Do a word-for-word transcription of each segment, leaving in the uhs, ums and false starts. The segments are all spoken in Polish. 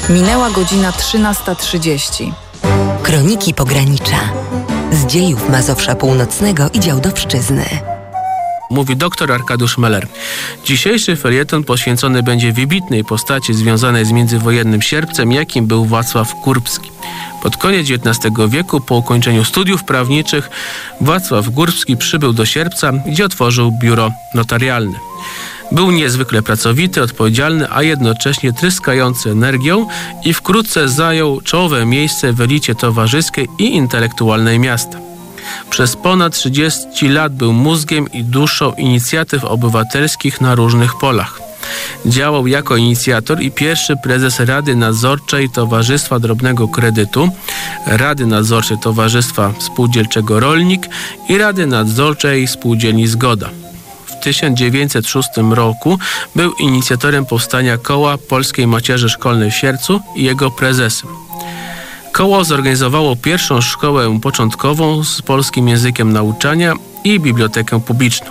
Minęła godzina trzynasta trzydzieści. Kroniki Pogranicza. Z dziejów Mazowsza Północnego i Działdowszczyzny. Mówi doktor Arkadiusz Meller. Dzisiejszy felieton poświęcony będzie wybitnej postaci związanej z międzywojennym Sierpcem, jakim był Wacław Górbski. Pod koniec dziewiętnastego wieku, po ukończeniu studiów prawniczych, Wacław Górbski przybył do Sierpca, gdzie otworzył biuro notarialne. Był niezwykle pracowity, odpowiedzialny, a jednocześnie tryskający energią i wkrótce zajął czołowe miejsce w elicie towarzyskiej i intelektualnej miasta. Przez ponad trzydzieści lat był mózgiem i duszą inicjatyw obywatelskich na różnych polach. Działał jako inicjator i pierwszy prezes Rady Nadzorczej Towarzystwa Drobnego Kredytu, Rady Nadzorczej Towarzystwa Spółdzielczego Rolnik i Rady Nadzorczej Spółdzielni Zgoda. W tysiąc dziewięćset szóstym roku był inicjatorem powstania Koła Polskiej Macierzy Szkolnej w Sierpcu i jego prezesem. Koło zorganizowało pierwszą szkołę początkową z polskim językiem nauczania i bibliotekę publiczną.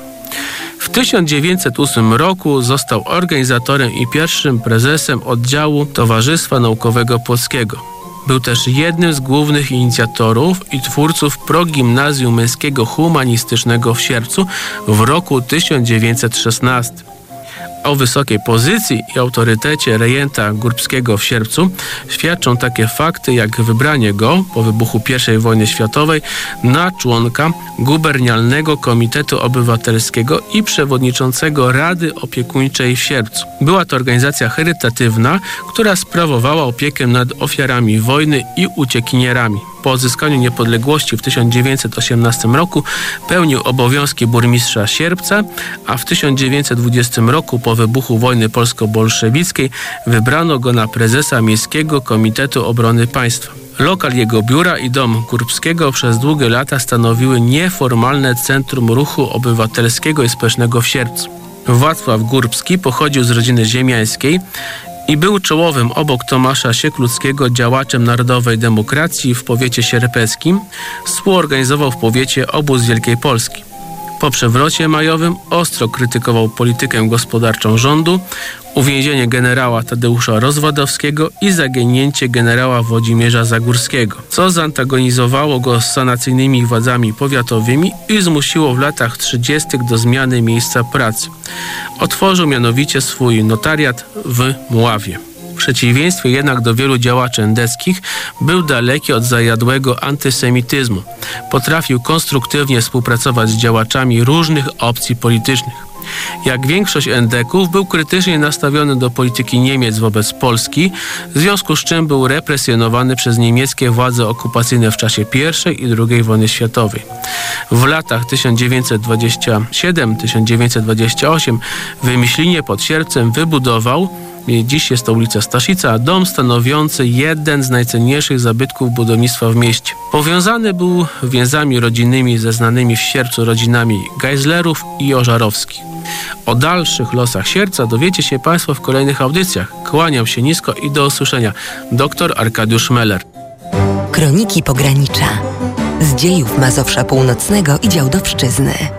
W tysiąc dziewięćset ósmym roku został organizatorem i pierwszym prezesem oddziału Towarzystwa Naukowego Polskiego. Był też jednym z głównych inicjatorów i twórców progimnazjum męskiego humanistycznego w Sierpcu w roku tysiąc dziewięćset szesnastym. O wysokiej pozycji i autorytecie rejenta Górbskiego w Sierpcu świadczą takie fakty jak wybranie go po wybuchu pierwszej wojny światowej na członka gubernialnego Komitetu Obywatelskiego i przewodniczącego Rady Opiekuńczej w Sierpcu. Była to organizacja charytatywna, która sprawowała opiekę nad ofiarami wojny i uciekinierami. Po odzyskaniu niepodległości w tysiąc dziewięćset osiemnastym roku pełnił obowiązki burmistrza Sierpca, a w tysiąc dziewięćset dwudziestym roku po wybuchu wojny polsko-bolszewickiej wybrano go na prezesa Miejskiego Komitetu Obrony Państwa. Lokal jego biura i dom Górbskiego przez długie lata stanowiły nieformalne centrum ruchu obywatelskiego i społecznego w Sierpcu. Wacław Górbski pochodził z rodziny ziemiańskiej i był czołowym obok Tomasza Siekluckiego działaczem narodowej demokracji w powiecie sierpeckim. Współorganizował w powiecie obóz Wielkiej Polski. Po przewrocie majowym ostro krytykował politykę gospodarczą rządu, uwięzienie generała Tadeusza Rozwadowskiego i zaginięcie generała Włodzimierza Zagórskiego, co zantagonizowało go z sanacyjnymi władzami powiatowymi i zmusiło w latach trzydziestych do zmiany miejsca pracy. Otworzył mianowicie swój notariat w Mławie. W przeciwieństwie jednak do wielu działaczy endeckich był daleki od zajadłego antysemityzmu. Potrafił konstruktywnie współpracować z działaczami różnych opcji politycznych. Jak większość endeków był krytycznie nastawiony do polityki Niemiec wobec Polski, w związku z czym był represjonowany przez niemieckie władze okupacyjne w czasie pierwszej i drugiej wojny światowej. W latach tysiąc dziewięćset dwudziestym siódmym do tysiąc dziewięćset dwudziestego ósmego w Wymyślinie pod Sierpcem wybudował, dziś jest to ulica Staszica, dom stanowiący jeden z najcenniejszych zabytków budownictwa w mieście. Powiązany był więzami rodzinnymi ze znanymi w Sierpcu rodzinami Geislerów i Ożarowskich. O dalszych losach Sierpca dowiecie się Państwo w kolejnych audycjach. Kłaniam się nisko i do usłyszenia. Doktor Arkadiusz Meller. Kroniki Pogranicza. Z dziejów Mazowsza Północnego i Działdowszczyzny.